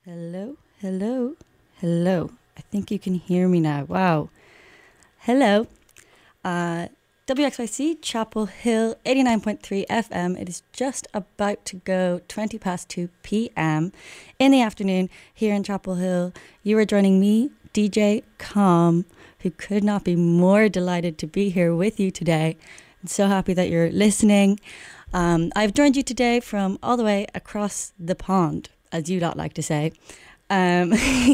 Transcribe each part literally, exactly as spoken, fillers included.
Hello, hello, hello. I think you can hear me now. Wow. Hello. Uh, W X Y C, Chapel Hill, eighty-nine point three F M. It is just about to go twenty past two p.m. in the afternoon here in Chapel Hill. You are joining me, D J Calm, who could not be more delighted to be here with you today. I'm so happy that you're listening. Um, I've joined you today from all the way across the pond, as you lot like to say. Um,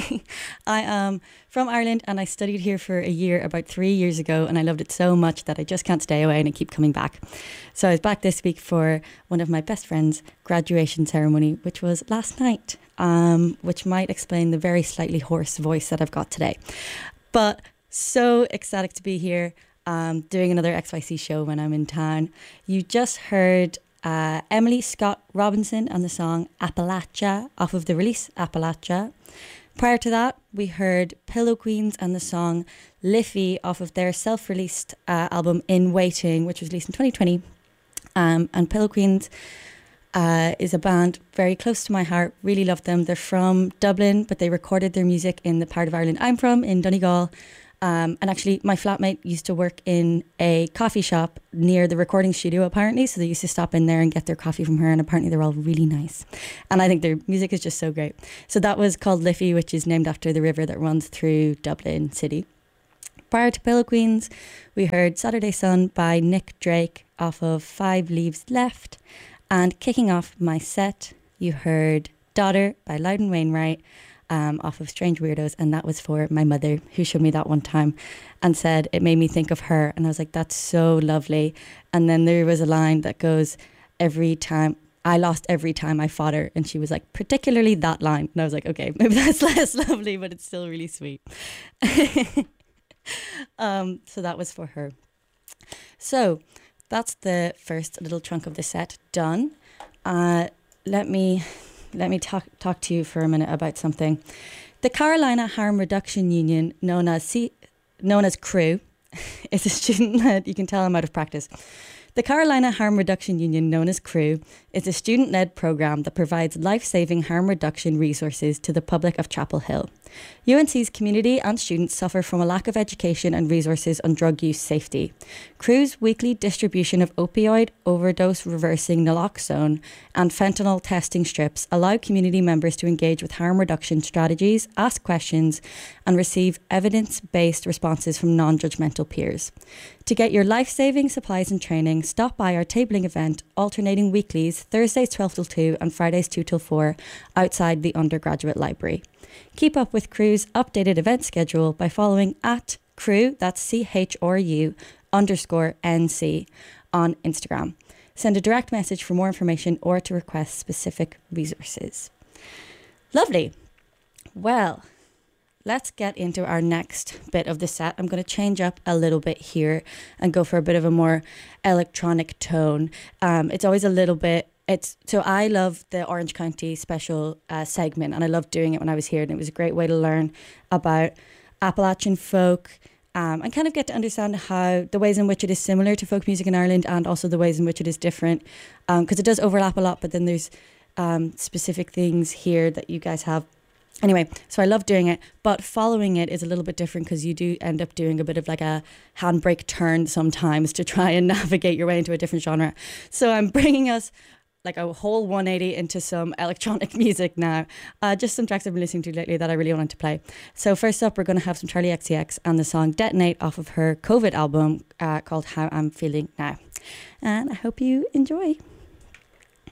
I am from Ireland and I studied here for a year about three years ago, and I loved it so much that I just can't stay away and I keep coming back. So I was back this week for one of my best friends' graduation ceremony, which was last night, um, which might explain the very slightly hoarse voice that I've got today. But so ecstatic to be here, um, doing another X Y C show when I'm in town. You just heard Uh, Emily Scott Robinson and the song Appalachia off of the release Appalachia. Prior to that, we heard Pillow Queens and the song Liffey off of their self-released uh, album In Waiting, which was released in twenty twenty. Um, and Pillow Queens uh, is a band very close to my heart. Really love them. They're from Dublin, but they recorded their music in the part of Ireland I'm from, in Donegal. Um, and actually, my flatmate used to work in a coffee shop near the recording studio, apparently. So they used to stop in there and get their coffee from her. And apparently, they're all really nice. And I think their music is just so great. So that was called Liffey, which is named after the river that runs through Dublin City. Prior to Pillow Queens, we heard Saturday Sun by Nick Drake off of Five Leaves Left. And kicking off my set, you heard Daughter by Loudon Wainwright. Um, off of Strange Weirdos, and that was for my mother, who showed me that one time and said it made me think of her, and I was like, that's so lovely. And then there was a line that goes, every time I lost every time I fought her, and she was like, particularly that line, and I was like, okay, maybe that's less lovely, but it's still really sweet. um, so that was for her. So that's the first little chunk of the set done. Uh, let me Let me talk talk to you for a minute about something. The Carolina Harm Reduction Union, known as C, known as CREW, is a student-led, you can tell I'm out of practice. The Carolina Harm Reduction Union, known as CREW, is a student-led program that provides life-saving harm reduction resources to the public of Chapel Hill. U N C's community and students suffer from a lack of education and resources on drug use safety. CREW's weekly distribution of opioid overdose reversing naloxone and fentanyl testing strips allow community members to engage with harm reduction strategies, ask questions, and receive evidence-based responses from non-judgmental peers. To get your life-saving supplies and training, stop by our tabling event, alternating weeklies, Thursdays twelve till two and Fridays two till four, outside the undergraduate library. Keep up with CREW's updated event schedule by following at CREW, that's C H R U, underscore N C, on Instagram. Send a direct message for more information or to request specific resources. Lovely. Well, let's get into our next bit of the set. I'm going to change up a little bit here and go for a bit of a more electronic tone. Um, it's always a little bit, it's so I love the Orange County special uh, segment, and I loved doing it when I was here, and it was a great way to learn about Appalachian folk um, and kind of get to understand how the ways in which it is similar to folk music in Ireland and also the ways in which it is different, because um, it does overlap a lot, but then there's um, specific things here that you guys have. Anyway, so I love doing it, but following it is a little bit different because you do end up doing a bit of like a handbrake turn sometimes to try and navigate your way into a different genre. So I'm bringing us like a whole one eighty into some electronic music now. Uh, just some tracks I've been listening to lately that I really wanted to play. So first up, we're going to have some Charlie X C X and the song Detonate off of her COVID album uh, called How I'm Feeling Now. And I hope you enjoy.